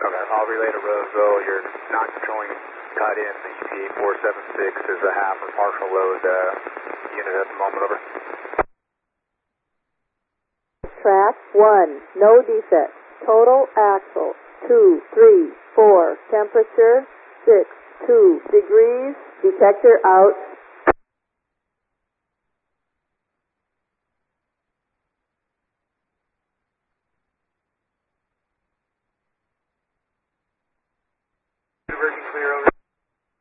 Okay, I'll relay to Roseville. You're not controlling cut in. The EPA 476 is a half or partial load unit at the moment, over. Track 1, no defects. Total axle 2, 3, 4. Temperature 6, 2 degrees. Detector out. Conversion clear, over.